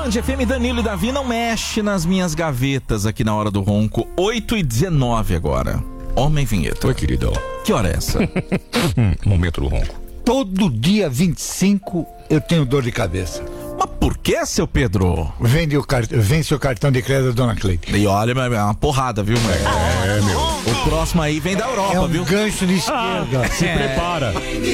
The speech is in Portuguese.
Band FM, Danilo e Davi, não mexe nas minhas gavetas aqui na hora do ronco. 8h19 agora. Homem Vinheta. Oi, querido. Que hora é essa? Momento do ronco. Todo dia 25 eu tenho dor de cabeça. Mas por que, seu Pedro? Vence o cartão de crédito da Dona Cleide. E olha, é uma porrada, viu, moleque? É, meu. O próximo aí vem da Europa, É um viu? gancho de esquerda. Se prepara.